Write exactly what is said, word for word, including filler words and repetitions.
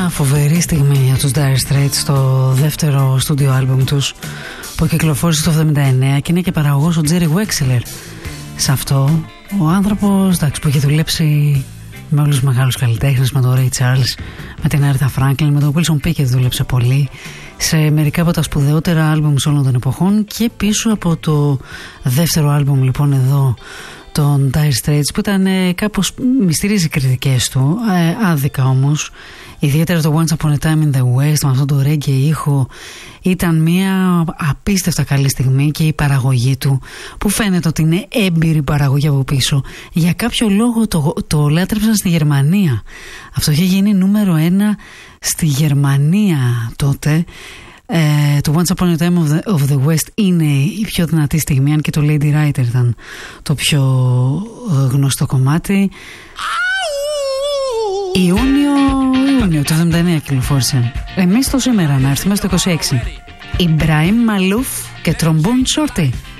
Μια φοβερή στιγμή για τους Dire Straits, το δεύτερο στούντιο άλμπουμ τους που κυκλοφόρησε το εβδομήντα εννέα και είναι και παραγωγός ο Jerry Wexler. Σε αυτό ο άνθρωπος, εντάξει, που έχει δουλέψει με όλους τους μεγάλους καλλιτέχνες, με τον Ray Charles, με την Aretha Franklin, με τον Wilson Pickett δούλεψε πολύ σε μερικά από τα σπουδαιότερα άλμπουμ όλων των εποχών, και πίσω από το δεύτερο άλμπουμ λοιπόν εδώ των Dire Straits, που ήταν ε, κάπως μυστήριζε οι κριτικές του, ε, άδικα όμως, ιδιαίτερα το Once Upon a Time in the West με αυτό το reggae ήχο, ήταν μια απίστευτα καλή στιγμή, και η παραγωγή του που φαίνεται ότι είναι έμπειρη παραγωγή από πίσω, για κάποιο λόγο το, το λάτρεψαν στη Γερμανία. Αυτό είχε γίνει νούμερο ένα στη Γερμανία τότε. Ε, το Once Upon a Time of the, of the West είναι η πιο δυνατή στιγμή, αν και το Lady Writer ήταν το πιο γνωστό κομμάτι. Ιούνιο, Ιούνιο το εβδομήντα εννέα κυκλοφόρησε. Εμείς το σήμερα να έρθουμε στο είκοσι έξι. Ιμπραήμ Μαλούφ και Trombone Shorty.